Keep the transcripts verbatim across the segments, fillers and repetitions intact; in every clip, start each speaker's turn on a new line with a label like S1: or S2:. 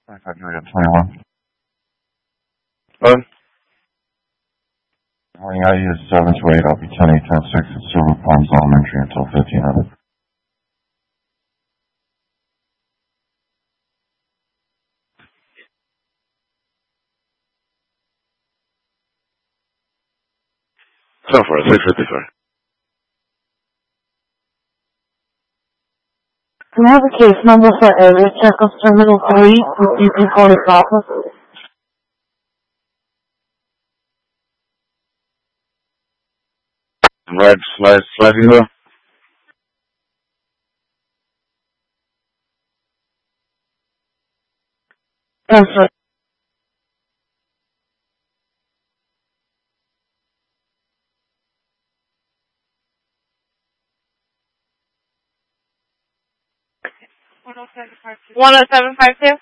S1: twenty-five Juliet twenty-one. Hello? Morning, I use seven to eight. I'll be ten eight ten six at Silver Palms Elementary until fifteen hundred. So far, six fifty-four.
S2: Can I have a case number for area check of Terminal three with D P Police Office?
S1: Right, slide, sliding door.
S2: Yes, sir.
S3: one oh seven five two?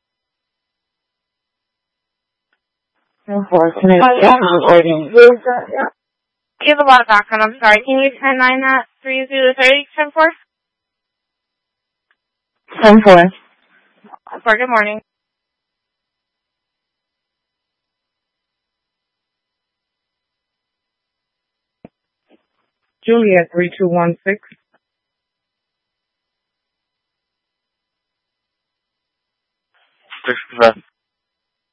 S2: Unfortunately, yeah, I'm waiting.
S3: You have a lot of background, I'm sorry. Can you ten nine that three zero thirty ten four?
S2: ten four.
S3: For good morning.
S4: Juliet three two one six.
S1: six fifty-five.